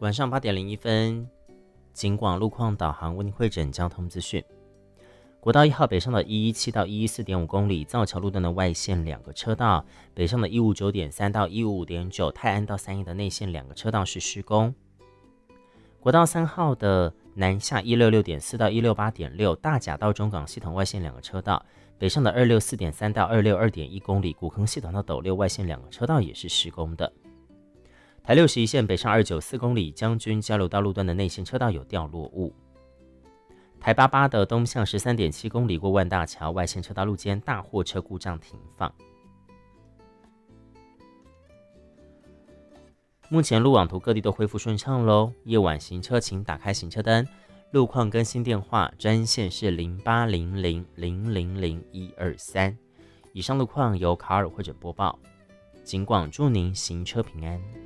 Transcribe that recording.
晚上8:01，警广路况导航为您汇整交通资讯。国道1号北上的117到114.5公里，造桥路段的外线2个车道，北上的159.3到155.9，泰安到三义的内线2个车道是施工。国道3号的南下166.4到168.6，大甲到中港系统外线2个车道，北上的264.3到262.1公里，古坑系统到斗六外线2个车道也是施工的。台61线北上294公里，将军交流道路段的内线车道有掉落物。台88的东向13.7公里，过万大桥外线车道路肩大货车故障停放。目前路网图各地都恢复顺畅咯，夜晚行车请打开行车灯。路况更新电话专线是0800000123。以上路况由卡尔汇整播报，警广祝您行车平安。